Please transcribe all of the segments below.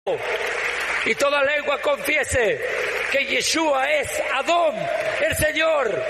y toda lengua confiese que Yeshua es Adón, el Señor,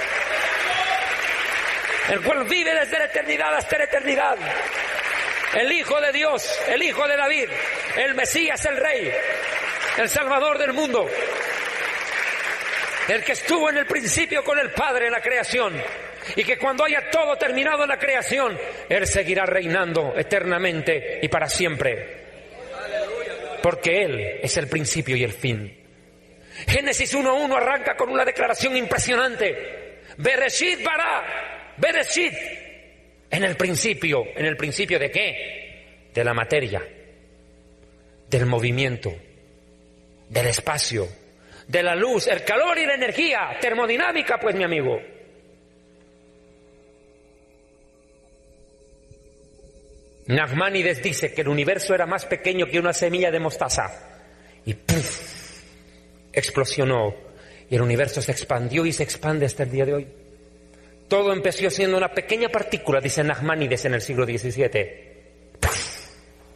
el cual vive desde la eternidad hasta la eternidad, el Hijo de Dios, el Hijo de David, el Mesías, el Rey, el Salvador del mundo, el que estuvo en el principio con el Padre en la creación, y que cuando haya todo terminado en la creación, Él seguirá reinando eternamente y para siempre, porque Él es el principio y el fin. Génesis 1:1 arranca con una declaración impresionante. Bereshit bara, Bereshit. ¿En el principio de qué? De la materia, del movimiento, del espacio, de la luz, el calor y la energía, termodinámica, pues, mi amigo. Nachmanides dice que el universo era más pequeño que una semilla de mostaza y ¡puf!, explosionó, y el universo se expandió y se expande hasta el día de hoy. Todo empezó siendo una pequeña partícula, dice Nachmanides, en el siglo XVII. ¡Puf!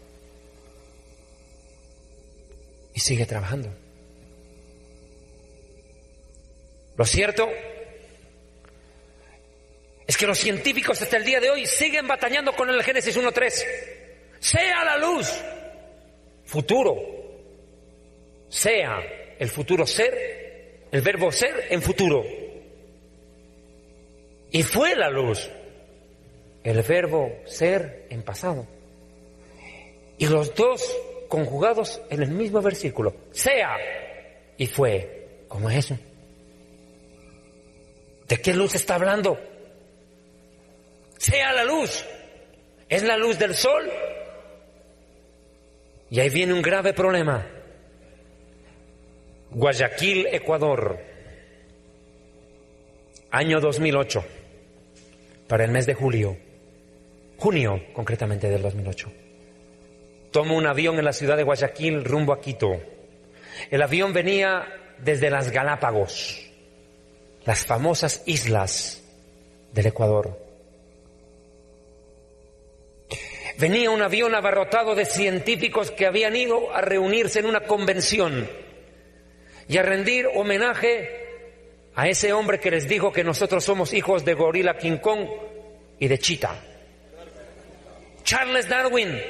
Y sigue trabajando. Lo cierto es que los científicos hasta el día de hoy siguen batallando con el Génesis 1:3. Sea la luz, futuro. Sea el futuro ser, el verbo ser en futuro. Y fue la luz, el verbo ser en pasado. Y los dos conjugados en el mismo versículo. Sea y fue. ¿Cómo es eso? ¿De qué luz está hablando? Sea la luz. ¿Es la luz del sol? Y ahí viene un grave problema. Guayaquil, Ecuador, año 2008, para el mes de junio concretamente del 2008. Tomo un avión en la ciudad de Guayaquil rumbo a Quito. El avión venía desde las Galápagos, las famosas islas del Ecuador. Venía un avión abarrotado de científicos que habían ido a reunirse en una convención y a rendir homenaje a ese hombre que les dijo que nosotros somos hijos de gorila King Kong y de chita. Charles Darwin.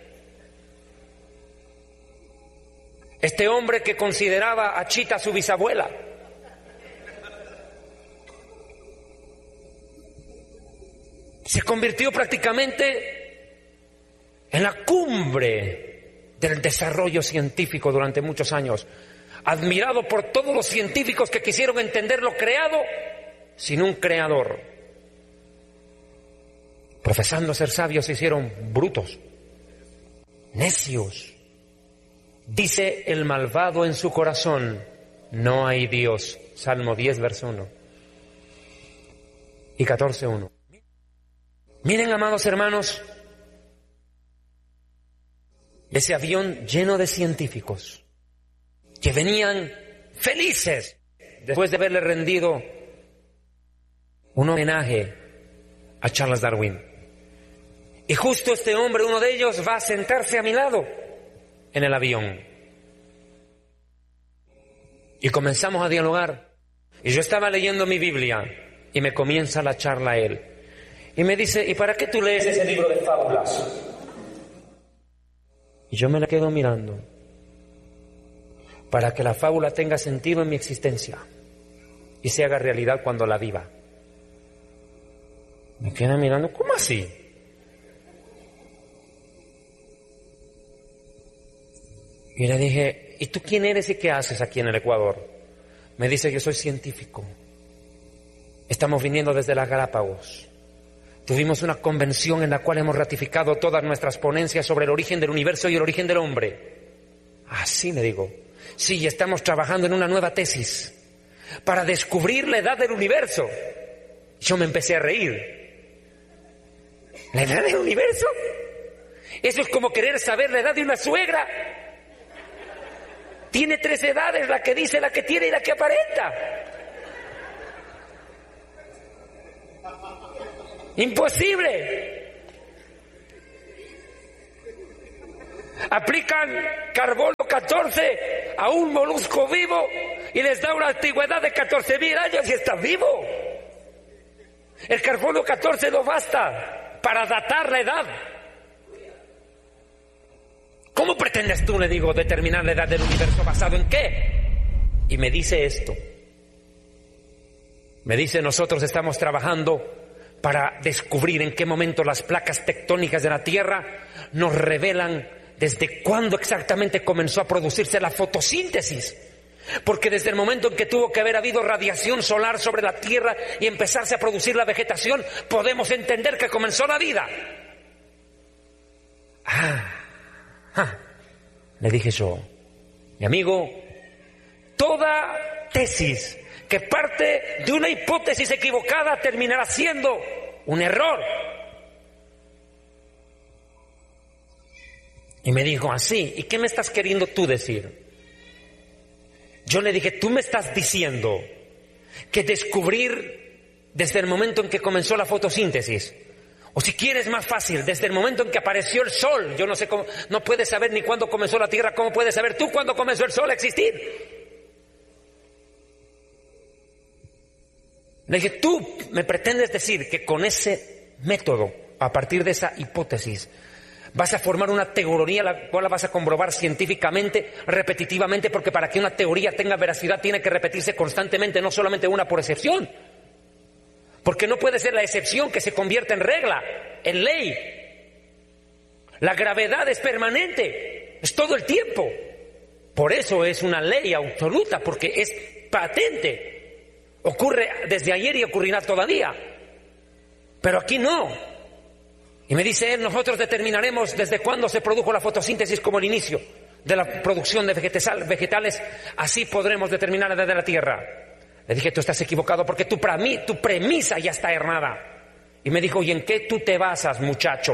Este hombre que consideraba a Chita su bisabuela. Se convirtió prácticamente en la cumbre del desarrollo científico durante muchos años, admirado por todos los científicos que quisieron entender lo creado sin un creador. Profesando ser sabios se hicieron brutos, necios. Dice el malvado en su corazón, no hay Dios. Salmo 10, verso 1 y 14:1. Miren, amados hermanos, ese avión lleno de científicos que venían felices después de haberle rendido un homenaje a Charles Darwin. Y justo este hombre, uno de ellos, va a sentarse a mi lado en el avión. Y comenzamos a dialogar. Y yo estaba leyendo mi Biblia y me comienza la charla a él. Y me dice, ¿y para qué tú lees ese libro de fábulas? Y yo me la quedo mirando. Para que la fábula tenga sentido en mi existencia y se haga realidad cuando la viva. Me queda mirando, ¿cómo así? Y le dije, ¿y tú quién eres y qué haces aquí en el Ecuador? Me dice, yo soy científico. Estamos viniendo desde las Galápagos. Tuvimos una convención en la cual hemos ratificado todas nuestras ponencias sobre el origen del universo y el origen del hombre. Así le digo. Sí, estamos trabajando en una nueva tesis para descubrir la edad del universo. Yo me empecé a reír. ¿La edad del universo? Eso es como querer saber la edad de una suegra. Tiene 3 edades, la que dice, la que tiene y la que aparenta. Imposible. Aplican carbono 14 a un molusco vivo y les da una antigüedad de 14.000 años y está vivo. El carbono 14 no basta para datar la edad. ¿Cómo pretendes tú, le digo, determinar la edad del universo? ¿Basado en qué? Y me dice esto. Me dice, nosotros estamos trabajando para descubrir en qué momento las placas tectónicas de la Tierra nos revelan desde cuándo exactamente comenzó a producirse la fotosíntesis. Porque desde el momento en que tuvo que haber habido radiación solar sobre la Tierra y empezarse a producir la vegetación, podemos entender que comenzó la vida. Le dije yo, mi amigo, toda tesis que parte de una hipótesis equivocada terminará siendo un error. Y me dijo así, ¿y qué me estás queriendo tú decir? Yo le dije, tú me estás diciendo que descubrir desde el momento en que comenzó la fotosíntesis, o si quieres más fácil, desde el momento en que apareció el sol, yo no sé cómo, no puedes saber ni cuándo comenzó la Tierra, ¿cómo puedes saber tú cuándo comenzó el sol a existir? Le dije, tú me pretendes decir que con ese método, a partir de esa hipótesis, vas a formar una teoría la cual la vas a comprobar científicamente, repetitivamente, porque para que una teoría tenga veracidad tiene que repetirse constantemente, no solamente una por excepción. Porque no puede ser la excepción que se convierta en regla, en ley. La gravedad es permanente, es todo el tiempo. Por eso es una ley absoluta, porque es patente. Ocurre desde ayer y ocurrirá todavía. Pero aquí no. Y me dice él, nosotros determinaremos desde cuándo se produjo la fotosíntesis como el inicio de la producción de vegetales, así podremos determinar la edad de la Tierra. Le dije, tú estás equivocado porque tu premisa ya está errada. Y me dijo, ¿y en qué tú te basas, muchacho?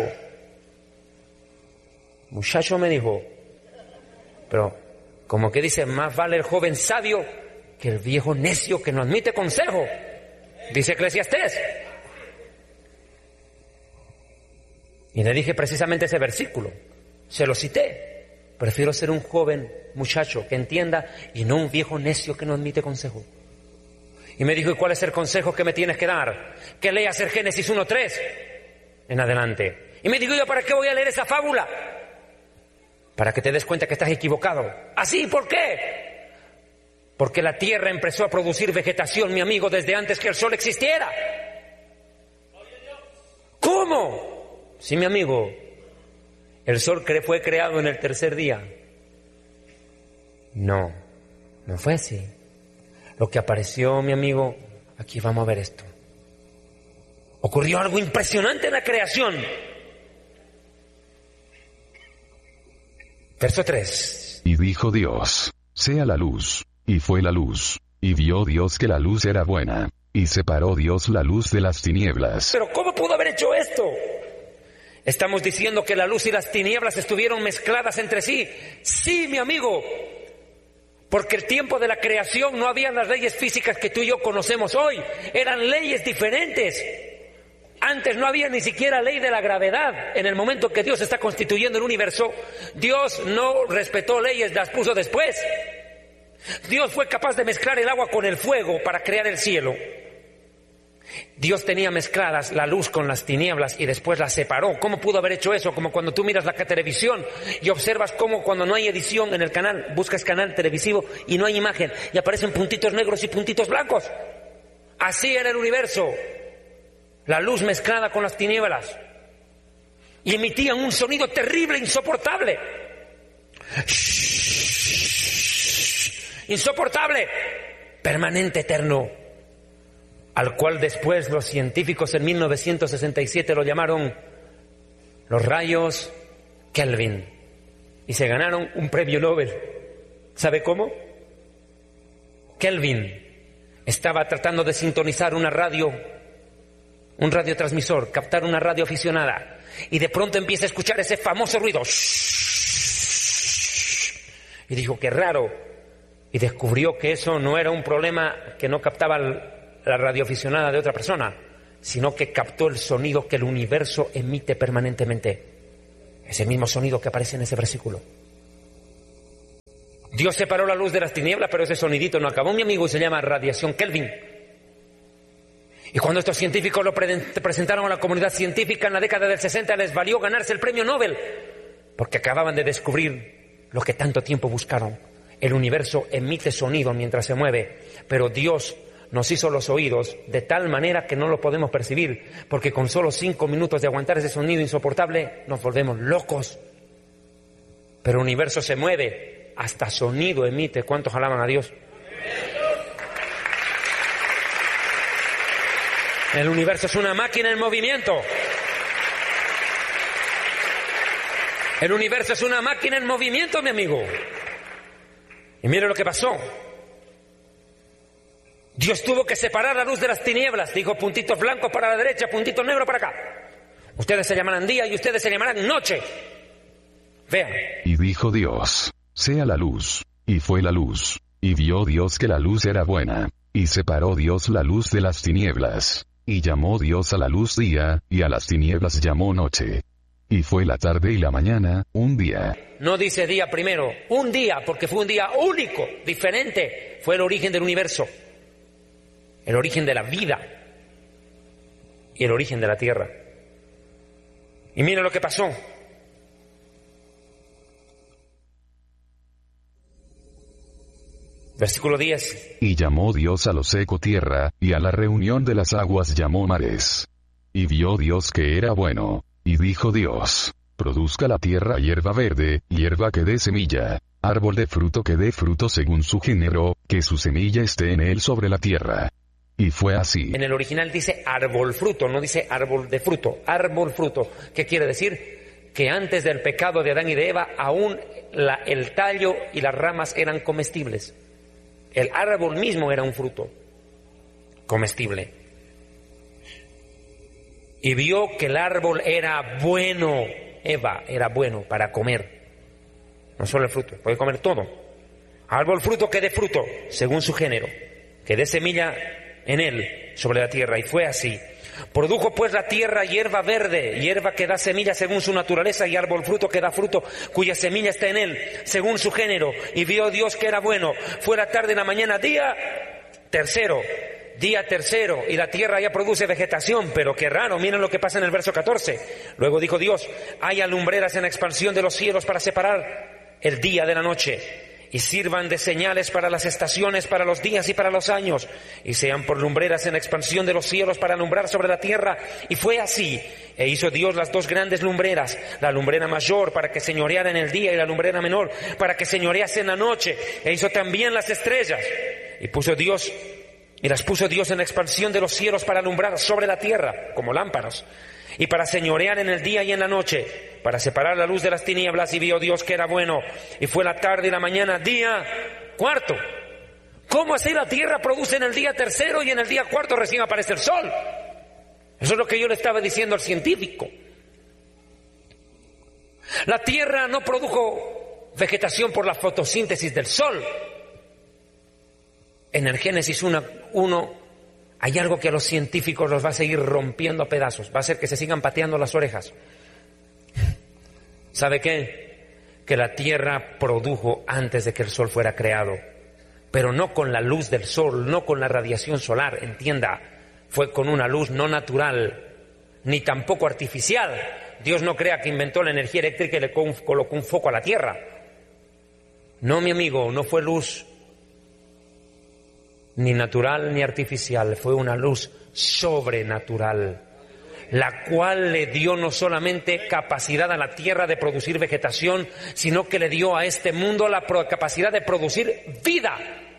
Muchacho me dijo, pero como que dice, más vale el joven sabio que el viejo necio que no admite consejo, dice Eclesiastés. Y le dije precisamente ese versículo, se lo cité. Prefiero ser un joven muchacho que entienda y no un viejo necio que no admite consejo. Y me dijo, ¿y cuál es el consejo que me tienes que dar? Que leas el Génesis 1:3 en adelante. Y me dijo, ¿yo para qué voy a leer esa fábula? Para que te des cuenta que estás equivocado. ¿Así? ¿Por qué? Porque la Tierra empezó a producir vegetación, mi amigo, desde antes que el Sol existiera. ¿Cómo? Sí, mi amigo, el Sol fue creado en el tercer día. No fue así. Lo que apareció, mi amigo, aquí vamos a ver esto. Ocurrió algo impresionante en la creación. Verso 3. Y dijo Dios, sea la luz, y fue la luz, y vio Dios que la luz era buena, y separó Dios la luz de las tinieblas. Pero ¿cómo pudo haber hecho esto? Estamos diciendo que la luz y las tinieblas estuvieron mezcladas entre sí. Sí, mi amigo, porque el tiempo de la creación no habían las leyes físicas que tú y yo conocemos hoy. Eran leyes diferentes. Antes no había ni siquiera ley de la gravedad. En el momento que Dios está constituyendo el universo, Dios no respetó leyes, las puso después. Dios fue capaz de mezclar el agua con el fuego para crear el cielo. Dios tenía mezcladas la luz con las tinieblas y después las separó. ¿Cómo pudo haber hecho eso? Como cuando tú miras la televisión y observas cómo cuando no hay edición en el canal, buscas canal televisivo y no hay imagen y aparecen puntitos negros y puntitos blancos. Así era el universo. La luz mezclada con las tinieblas. Y emitían un sonido terrible, insoportable. Insoportable, permanente, eterno. Al cual después los científicos en 1967 lo llamaron los rayos Kelvin. Y se ganaron un premio Nobel. ¿Sabe cómo? Kelvin estaba tratando de sintonizar una radio, un radiotransmisor, captar una radio aficionada. Y de pronto empieza a escuchar ese famoso ruido. Y dijo, qué raro. Y descubrió que eso no era un problema que no captaba la radioaficionada de otra persona, sino que captó el sonido que el universo emite permanentemente. Ese mismo sonido que aparece en ese versículo. Dios separó la luz de las tinieblas, pero ese sonidito no acabó, mi amigo, y se llama radiación Kelvin. Y cuando estos científicos lo presentaron a la comunidad científica en la década del 60, les valió ganarse el premio Nobel, porque acababan de descubrir lo que tanto tiempo buscaron. El universo emite sonido mientras se mueve, pero Dios nos hizo los oídos de tal manera que no lo podemos percibir, porque con solo 5 minutos de aguantar ese sonido insoportable nos volvemos locos. Pero el universo se mueve, hasta sonido emite. ¿Cuántos alaban a Dios? El universo es una máquina en movimiento. El universo es una máquina en movimiento, mi amigo. Y mire lo que pasó. Dios tuvo que separar la luz de las tinieblas. Dijo: puntitos blancos para la derecha, puntitos negros para acá. Ustedes se llamarán día y ustedes se llamarán noche. Vean. Y dijo Dios: sea la luz. Y fue la luz. Y vio Dios que la luz era buena. Y separó Dios la luz de las tinieblas. Y llamó Dios a la luz día, y a las tinieblas llamó noche. Y fue la tarde y la mañana, un día. No dice día primero, un día, porque fue un día único, diferente. Fue el origen del universo, el origen de la vida y el origen de la tierra. Y mira lo que pasó. Versículo 10. Y llamó Dios a lo seco tierra, y a la reunión de las aguas llamó mares. Y vio Dios que era bueno. Y dijo Dios: produzca la tierra hierba verde, hierba que dé semilla, árbol de fruto que dé fruto según su género, que su semilla esté en él sobre la tierra. Y fue así. En el original dice árbol fruto, no dice árbol de fruto, árbol fruto. ¿Qué quiere decir? Que antes del pecado de Adán y de Eva, aún el tallo y las ramas eran comestibles. El árbol mismo era un fruto comestible. Y vio que el árbol era bueno. Eva era bueno para comer. No solo el fruto, puede comer todo. Árbol fruto que dé fruto, según su género, que dé semilla en él, sobre la tierra. Y fue así. Produjo pues la tierra hierba verde, hierba que da semilla según su naturaleza, y árbol fruto que da fruto, cuya semilla está en él, según su género. Y vio Dios que era bueno. Fue la tarde y la mañana, día tercero, y la tierra ya produce vegetación. Pero qué raro, miren lo que pasa en el verso 14. Luego dijo Dios: haya lumbreras en la expansión de los cielos para separar el día de la noche, y sirvan de señales para las estaciones, para los días y para los años, y sean por lumbreras en la expansión de los cielos para alumbrar sobre la tierra. Y fue así. E hizo Dios las dos grandes lumbreras, la lumbrera mayor para que señoreara en el día, y la lumbrera menor para que señorease en la noche. E hizo también las estrellas, y las puso Dios en la expansión de los cielos para alumbrar sobre la tierra como lámparas, y para señorear en el día y en la noche, para separar la luz de las tinieblas. Y vio Dios que era bueno. Y fue la tarde y la mañana, día cuarto. ¿Cómo así la tierra produce en el día tercero y en el día cuarto recién aparece el sol? Eso es lo que yo le estaba diciendo al científico. La tierra no produjo vegetación por la fotosíntesis del sol. En el Génesis 1 hay algo que a los científicos los va a seguir rompiendo a pedazos, va a hacer que se sigan pateando las orejas. ¿Sabe qué? Que la tierra produjo antes de que el sol fuera creado, pero no con la luz del sol, no con la radiación solar, entienda, fue con una luz no natural, ni tampoco artificial. Dios no crea que inventó la energía eléctrica y le colocó un foco a la tierra. No, mi amigo, no fue luz ni natural ni artificial, fue una luz sobrenatural, la cual le dio no solamente capacidad a la tierra de producir vegetación, sino que le dio a este mundo la capacidad de producir vida.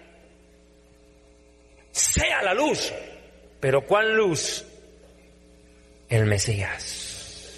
Sea la luz. ¿Pero cuál luz? El Mesías.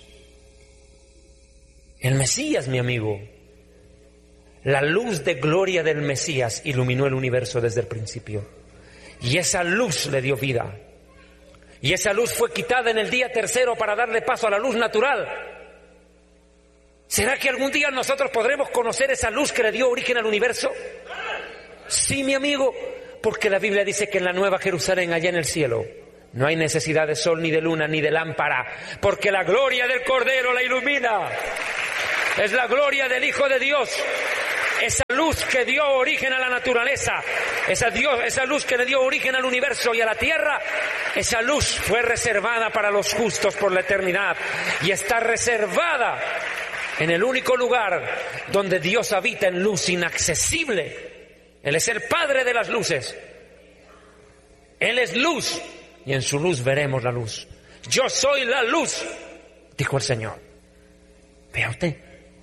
El Mesías, mi amigo. La luz de gloria del Mesías iluminó el universo desde el principio. Y esa luz le dio vida. Y esa luz fue quitada en el día tercero para darle paso a la luz natural. ¿Será que algún día nosotros podremos conocer esa luz que le dio origen al universo? Sí, mi amigo, porque la Biblia dice que en la nueva Jerusalén, allá en el cielo, No hay necesidad de sol, ni de luna, ni de lámpara, porque la gloria del Cordero la ilumina. Es la gloria del Hijo de Dios. Esa luz que dio origen a la naturaleza, esa luz que le dio origen al universo y a la tierra, esa luz fue reservada para los justos por la eternidad y está reservada en el único lugar donde Dios habita en luz inaccesible. Él es el Padre de las luces. Él es luz y en su luz veremos la luz. Yo soy la luz, dijo el Señor. Vea usted.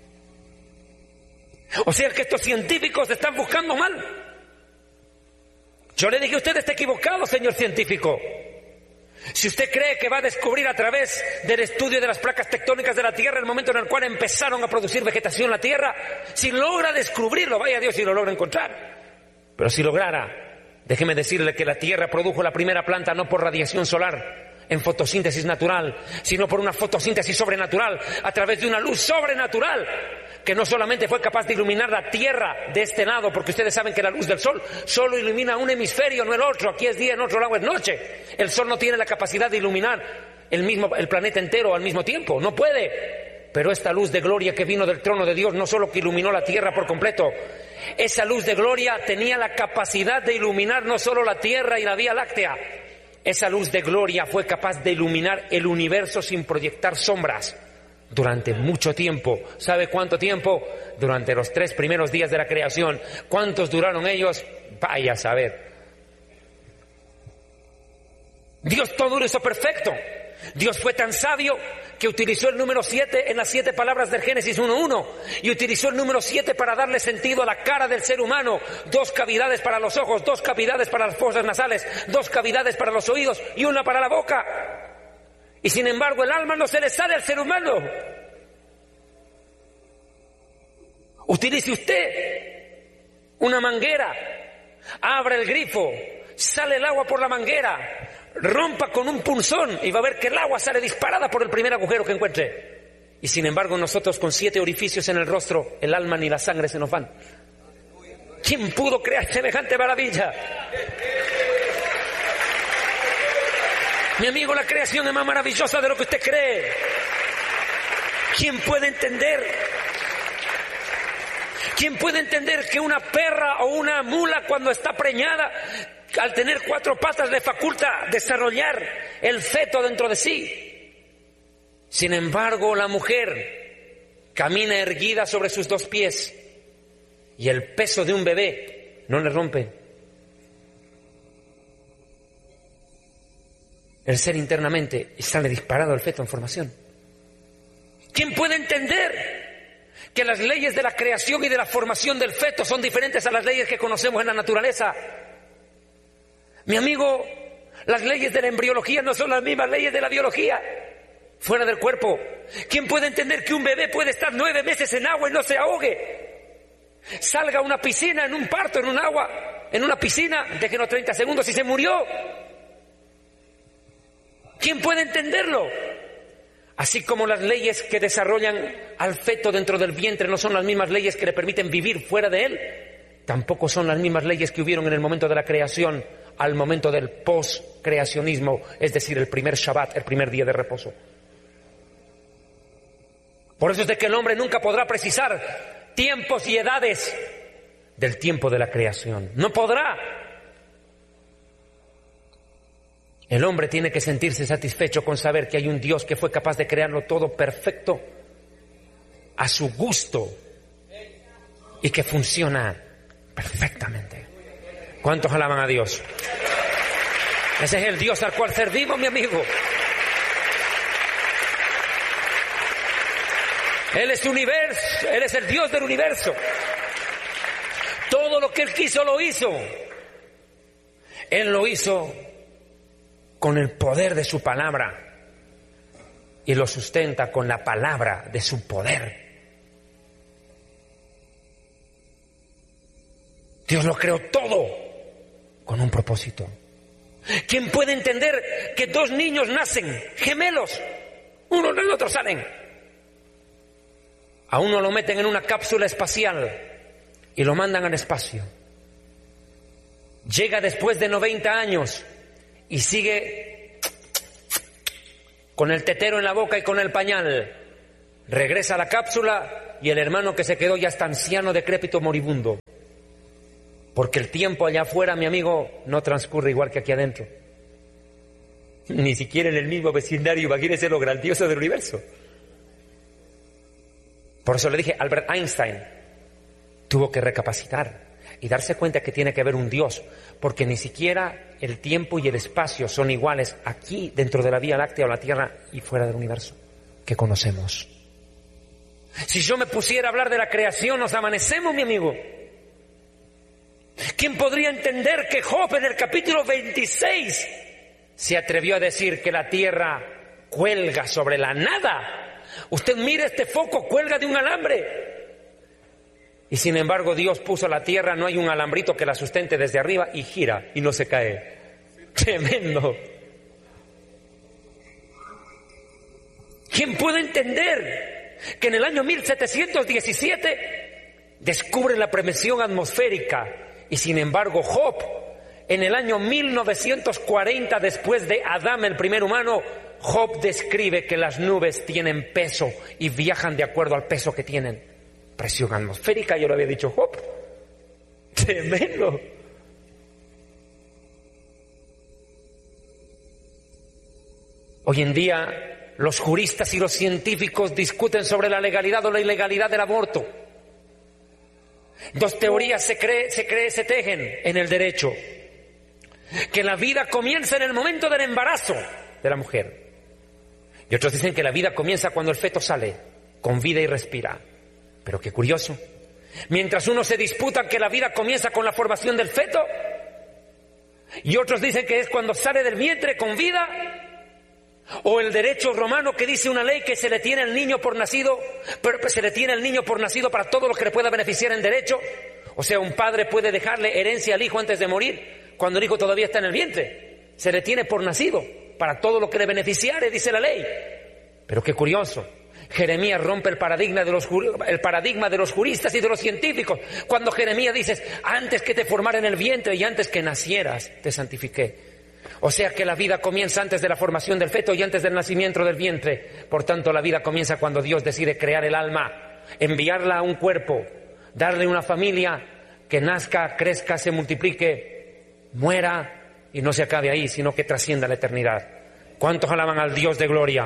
O sea que estos científicos están buscando mal. Yo le dije, usted está equivocado, señor científico. Si usted cree que va a descubrir a través del estudio de las placas tectónicas de la Tierra el momento en el cual empezaron a producir vegetación en la Tierra, si logra descubrirlo, vaya Dios si lo logra encontrar. Pero si lograra, déjeme decirle que la Tierra produjo la primera planta no por radiación solar, en fotosíntesis natural, sino por una fotosíntesis sobrenatural, a través de una luz sobrenatural, que no solamente fue capaz de iluminar la Tierra de este lado, porque ustedes saben que la luz del Sol solo ilumina un hemisferio, no el otro. Aquí es día, en otro lado es noche. El Sol no tiene la capacidad de iluminar el planeta entero al mismo tiempo, no puede. Pero esta luz de gloria que vino del trono de Dios no solo que iluminó la Tierra por completo, esa luz de gloria tenía la capacidad de iluminar no solo la Tierra y la Vía Láctea. Esa luz de gloria fue capaz de iluminar el universo sin proyectar sombras durante mucho tiempo. ¿Sabe cuánto tiempo? Durante los 3 primeros días de la creación. ¿Cuántos duraron ellos? Vaya a saber. Dios todo lo hizo perfecto. Dios fue tan sabio que utilizó el número 7 en las 7 palabras del Génesis 1:1 y utilizó el número 7 para darle sentido a la cara del ser humano. 2 cavidades para los ojos, 2 cavidades para las fosas nasales, 2 cavidades para los oídos y 1 para la boca. Y sin embargo el alma no se le sale al ser humano. Utilice usted una manguera, abra el grifo, sale el agua por la manguera, rompa con un punzón y va a ver que el agua sale disparada por el primer agujero que encuentre. Y sin embargo nosotros con 7 orificios en el rostro, el alma ni la sangre se nos van. ¿Quién pudo crear semejante maravilla? Mi amigo, la creación es más maravillosa de lo que usted cree. ¿Quién puede entender? ¿Quién puede entender que una perra o una mula cuando está preñada, al tener 4 patas le faculta desarrollar el feto dentro de sí? Sin embargo, la mujer camina erguida sobre sus 2 pies y el peso de un bebé no le rompe el ser internamente y sale disparado el feto en formación. ¿Quién puede entender que las leyes de la creación y de la formación del feto son diferentes a las leyes que conocemos en la naturaleza? Mi amigo, las leyes de la embriología no son las mismas leyes de la biología fuera del cuerpo. ¿Quién puede entender que un bebé puede estar 9 meses en agua y no se ahogue? Salga a una piscina, en un parto, en un agua, en una piscina, déjenos 30 segundos y se murió. ¿Quién puede entenderlo? Así como las leyes que desarrollan al feto dentro del vientre no son las mismas leyes que le permiten vivir fuera de él, tampoco son las mismas leyes que hubieron en el momento de la creación al momento del post-creacionismo, es decir, el primer Shabbat, el primer día de reposo. Por eso es de que el hombre nunca podrá precisar tiempos y edades del tiempo de la creación. No podrá. El hombre tiene que sentirse satisfecho con saber que hay un Dios que fue capaz de crearlo todo perfecto, a su gusto, y que funciona perfectamente. ¿Cuántos alaban a Dios? Ese es el Dios al cual servimos, mi amigo. Él es universo, Él es el Dios del universo. Todo lo que Él quiso lo hizo. Él lo hizo con el poder de su palabra y lo sustenta con la palabra de su poder. Dios lo creó todo con un propósito. ¿Quién puede entender que 2 niños nacen gemelos, uno del otro salen? A uno lo meten en una cápsula espacial y lo mandan al espacio. Llega después de 90 años y sigue con el tetero en la boca y con el pañal. Regresa a la cápsula y el hermano que se quedó ya está anciano, decrépito, moribundo. Porque el tiempo allá afuera, mi amigo, no transcurre igual que aquí adentro. Ni siquiera en el mismo vecindario, imagínese lo grandioso del universo. Por eso le dije, Albert Einstein tuvo que recapacitar y darse cuenta que tiene que haber un Dios, porque ni siquiera el tiempo y el espacio son iguales aquí dentro de la Vía Láctea o la Tierra y fuera del universo que conocemos. Si yo me pusiera a hablar de la creación, nos amanecemos, mi amigo. ¿Quién podría entender que Job en el capítulo 26 se atrevió a decir que la tierra cuelga sobre la nada? Usted mire, este foco cuelga de un alambre. Y sin embargo Dios puso la tierra, no hay un alambrito que la sustente desde arriba y gira y no se cae. Tremendo. ¿Quién puede entender que en el año 1717 descubre la presión atmosférica y sin embargo Job en el año 1940 después de Adán, el primer humano, Job describe que las nubes tienen peso y viajan de acuerdo al peso que tienen? Presión atmosférica, yo lo había dicho Job. Tremendo. Hoy en día los juristas y los científicos discuten sobre la legalidad o la ilegalidad del aborto. Dos teorías se tejen en el derecho. Que la vida comienza en el momento del embarazo de la mujer. Y otros dicen que la vida comienza cuando el feto sale con vida y respira. Pero qué curioso. Mientras unos se disputan que la vida comienza con la formación del feto, y otros dicen que es cuando sale del vientre con vida, o el derecho romano que dice una ley que se le tiene al niño por nacido, pero se le tiene al niño por nacido para todo lo que le pueda beneficiar en derecho. O sea, un padre puede dejarle herencia al hijo antes de morir, cuando el hijo todavía está en el vientre. Se le tiene por nacido para todo lo que le beneficiare, dice la ley. Pero qué curioso. Jeremías rompe el paradigma de los juristas y de los científicos. Cuando Jeremías dice, antes que te formara en el vientre y antes que nacieras, te santifiqué. O sea que la vida comienza antes de la formación del feto y antes del nacimiento del vientre. Por tanto, la vida comienza cuando Dios decide crear el alma, enviarla a un cuerpo, darle una familia que nazca, crezca, se multiplique, muera y no se acabe ahí, sino que trascienda la eternidad. ¿Cuántos alaban al Dios de gloria?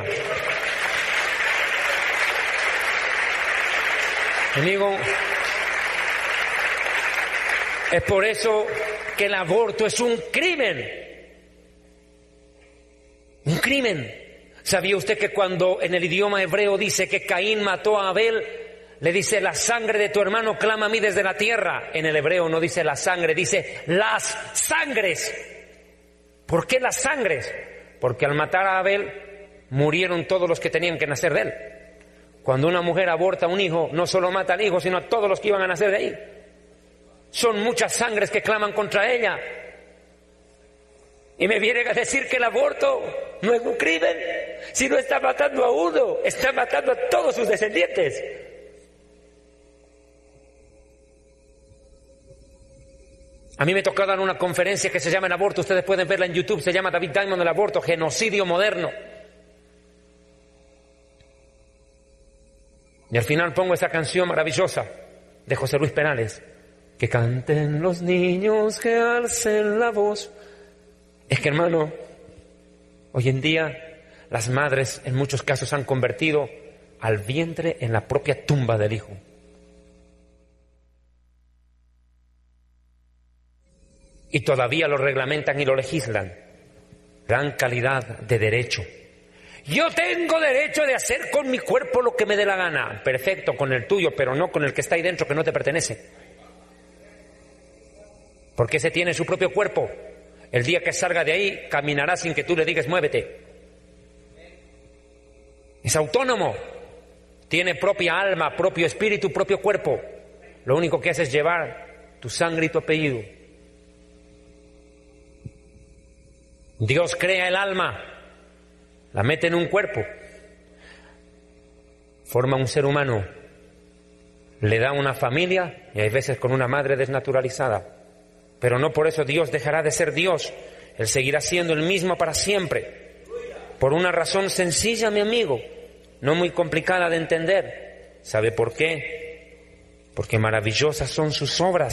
Amigo, es por eso que el aborto es un crimen. Un crimen. ¿Sabía usted que cuando en el idioma hebreo dice que Caín mató a Abel, le dice la sangre de tu hermano clama a mí desde la tierra? En el hebreo no dice la sangre, dice las sangres. ¿Por qué las sangres? Porque al matar a Abel murieron todos los que tenían que nacer de él. Cuando una mujer aborta a un hijo, no solo mata al hijo, sino a todos los que iban a nacer de ahí. Son muchas sangres que claman contra ella. Y me vienen a decir que el aborto no es un crimen. Si no está matando a uno, está matando a todos sus descendientes. A mí me tocó dar una conferencia que se llama El aborto. Ustedes pueden verla en YouTube. Se llama David Diamond, El aborto, genocidio moderno. Y al final pongo esa canción maravillosa de José Luis Perales. Que canten los niños, que alcen la voz. Es que, hermano, hoy en día las madres en muchos casos han convertido al vientre en la propia tumba del hijo. Y todavía lo reglamentan y lo legislan. Gran calidad de derecho. Yo tengo derecho de hacer con mi cuerpo lo que me dé la gana. Perfecto, con el tuyo, pero no con el que está ahí dentro, que no te pertenece. Porque ese tiene su propio cuerpo. El día que salga de ahí, caminará sin que tú le digas muévete. Es autónomo. Tiene propia alma, propio espíritu, propio cuerpo. Lo único que hace es llevar tu sangre y tu apellido. Dios crea el alma. La mete en un cuerpo, forma un ser humano, le da una familia y hay veces con una madre desnaturalizada. Pero no por eso Dios dejará de ser Dios. Él seguirá siendo el mismo para siempre. Por una razón sencilla, mi amigo, no muy complicada de entender. ¿Sabe por qué? Porque maravillosas son sus obras.